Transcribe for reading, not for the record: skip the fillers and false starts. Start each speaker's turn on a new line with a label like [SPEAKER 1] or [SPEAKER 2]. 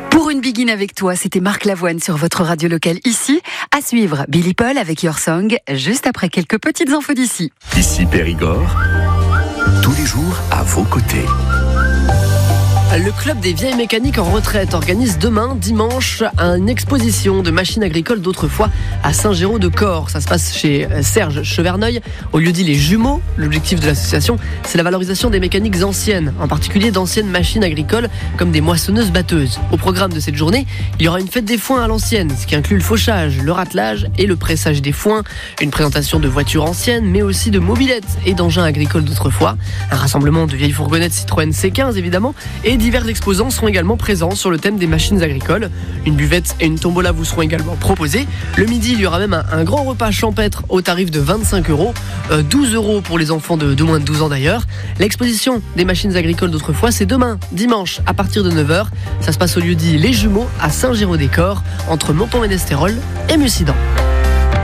[SPEAKER 1] Pour une begin avec toi, c'était Marc Lavoine sur votre radio locale ici. À suivre, Billy Paul avec Your Song, juste après quelques petites infos d'ici.
[SPEAKER 2] Ici Périgord, tous les jours à vos côtés.
[SPEAKER 3] Le club des vieilles mécaniques en retraite organise demain, dimanche, une exposition de machines agricoles d'autrefois à Saint-Géraud-de-Corps. Ça se passe chez Serge Cheverneuil, au lieu-dit Les Jumeaux. L'objectif de l'association, c'est la valorisation des mécaniques anciennes, en particulier d'anciennes machines agricoles comme des moissonneuses-batteuses. Au programme de cette journée, il y aura une fête des foins à l'ancienne, ce qui inclut le fauchage, le ratelage et le pressage des foins, une présentation de voitures anciennes, mais aussi de mobylettes et d'engins agricoles d'autrefois, un rassemblement de vieilles fourgonnettes Citroën C15 évidemment, et divers exposants seront également présents sur le thème des machines agricoles. Une buvette et une tombola vous seront également proposées. Le midi, il y aura même un grand repas champêtre au tarif de 25 €, 12 € pour les enfants de moins de 12 ans d'ailleurs. L'exposition des machines agricoles d'autrefois, c'est demain, dimanche, à partir de 9h. Ça se passe au lieu-dit Les Jumeaux à Saint-Géraud-des-Corps, entre Menton-Ménestérol et Mussidan.